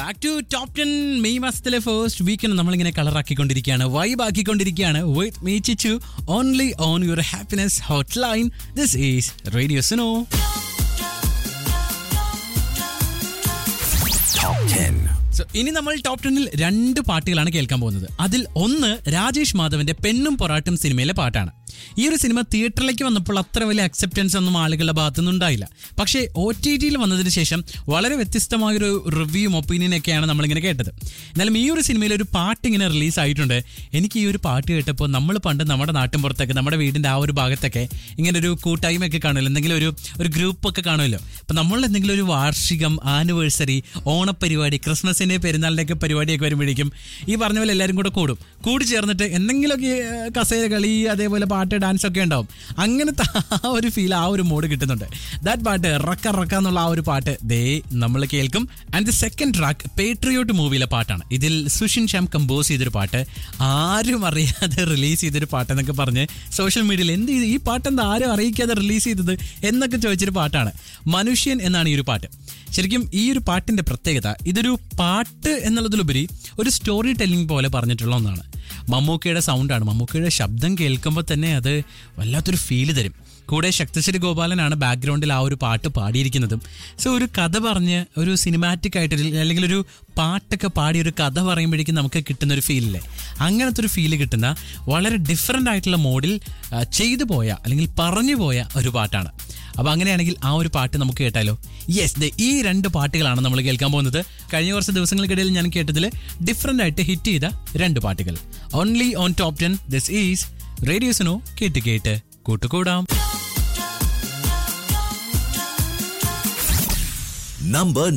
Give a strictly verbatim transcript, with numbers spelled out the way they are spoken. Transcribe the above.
Back to top ten May മാസത്തിലെ first weekend നമ്മളിങ്ങനെ കളറാക്കിക്കൊണ്ടിരിക്കുകയാണ്, vibe ആക്കിക്കൊണ്ടിരിക്കുകയാണ്. With me ചിച്ചു only on your happiness hot line. This is radio Suno. So, ഇനി നമ്മൾ top ടെന്നിൽ രണ്ട് പാട്ടുകളാണ് കേൾക്കാൻ പോകുന്നത്. അതിൽ ഒന്ന് രാജേഷ് മാധവന്റെ പെണ്ണും പൊറാട്ടും സിനിമയിലെ പാട്ടാണ്. ഈ ഒരു സിനിമ തിയേറ്ററിലേക്ക് വന്നപ്പോൾ അത്ര വലിയ അക്സെപ്റ്റൻസ് ഒന്നും ആളുകളുടെ ഭാഗത്തുനിന്ന് ഉണ്ടായില്ല. പക്ഷേ ഒ ടി ടിയിൽ വന്നതിന് ശേഷം വളരെ വ്യത്യസ്തമായൊരു റിവ്യൂവും ഒപ്പീനിയനൊക്കെയാണ് നമ്മളിങ്ങനെ കേട്ടത്. എന്നാലും ഈ ഒരു സിനിമയിൽ ഒരു പാട്ട് ഇങ്ങനെ റിലീസ് ആയിട്ടുണ്ട്. എനിക്ക് ഈ ഒരു പാട്ട് കേട്ടപ്പോൾ നമ്മൾ പണ്ട് നമ്മുടെ നാട്ടിൻ പുറത്തൊക്കെ നമ്മുടെ വീടിൻ്റെ ആ ഒരു ഭാഗത്തൊക്കെ ഇങ്ങനെ ഒരു കൂട്ടായ്മയൊക്കെ കാണുമല്ലോ, എന്തെങ്കിലും ഒരു ഒരു ഗ്രൂപ്പൊക്കെ കാണുമല്ലോ. അപ്പം നമ്മൾ എന്തെങ്കിലും ഒരു വാർഷികം, ആനിവേഴ്സറി, ഓണപ്പരിപാടി, ക്രിസ്മസിൻ്റെ പെരുന്നാളിൻ്റെയൊക്കെ പരിപാടിയൊക്കെ വരുമ്പോഴേക്കും ഈ പറഞ്ഞ പോലെ എല്ലാവരും കൂടെ കൂടും. കൂടി ചേർന്നിട്ട് എന്തെങ്കിലുമൊക്കെ കസേര കളി, അതേപോലെ പാട്ട്, ഡാൻസ് ഒക്കെ ഉണ്ടാവും. അങ്ങനത്തെ ആ ഒരു ഫീൽ, ആ ഒരു മൂഡ് കിട്ടുന്നുണ്ട്. ദാറ്റ് പാട്ട് റക്ക റക്ക എന്നുള്ള ആ ഒരു പാട്ട് ദേ നമ്മൾ കേൾക്കും. And the second track patriot മൂവിയിലെ പാട്ടാണ്. ഇതിൽ സുഷിൻ ശ്യാം കമ്പോസ് ചെയ്തൊരു പാട്ട്, ആരും അറിയാതെ റിലീസ് ചെയ്തൊരു പാട്ടെന്നൊക്കെ പറഞ്ഞ് സോഷ്യൽ മീഡിയയിൽ എന്ത് ചെയ്ത് ഈ പാട്ടെന്താ ആരും അറിയിക്കാതെ റിലീസ് ചെയ്തത് എന്നൊക്കെ ചോദിച്ചൊരു പാട്ടാണ്. മനുഷ്യൻ എന്നാണ് ഈ ഒരു പാട്ട്. ശരിക്കും ഈ ഒരു പാട്ടിൻ്റെ പ്രത്യേകത ഇതൊരു പാട്ട് എന്നുള്ളതിലുപരി ഒരു സ്റ്റോറി ടെല്ലിംഗ് പോലെ പറഞ്ഞിട്ടുള്ള ഒന്നാണ്. മമ്മൂക്കയുടെ സൗണ്ടാണ്. മമ്മൂക്കയുടെ ശബ്ദം കേൾക്കുമ്പോൾ തന്നെ അത് വല്ലാത്തൊരു ഫീല് തരും. കൂടെ ശക്തിശ്രീ ഗോപാലനാണ് ബാക്ക്ഗ്രൗണ്ടിൽ ആ ഒരു പാട്ട് പാടിയിരിക്കുന്നതും. സോ ഒരു കഥ പറഞ്ഞ് ഒരു സിനിമാറ്റിക് ആയിട്ട് അല്ലെങ്കിൽ ഒരു പാട്ടൊക്കെ പാടി ഒരു കഥ പറയുമ്പോഴേക്കും നമുക്ക് കിട്ടുന്നൊരു ഫീലില്ലേ, അങ്ങനത്തെ ഒരു ഫീല് കിട്ടുന്ന വളരെ ഡിഫറെൻ്റ് ആയിട്ടുള്ള മോഡിൽ ചെയ്തു പോയ അല്ലെങ്കിൽ പറഞ്ഞു പോയ ഒരു പാട്ടാണ്. അപ്പോൾ അങ്ങനെയാണെങ്കിൽ ആ ഒരു പാട്ട് നമുക്ക് കേട്ടാലോ? യെസ്, ഈ രണ്ട് പാട്ടുകളാണ് നമ്മൾ കേൾക്കാൻ പോകുന്നത്. കഴിഞ്ഞ കുറച്ച് ദിവസങ്ങൾക്കിടയിൽ ഞാൻ കേട്ടതിൽ ഡിഫറെൻ്റ് ആയിട്ട് ഹിറ്റ് ചെയ്ത രണ്ട് പാട്ടുകൾ. Only on top ten. This is radio Suno. കേട്ട് കേട്ട് കൂട്ടുകൂടാം. Number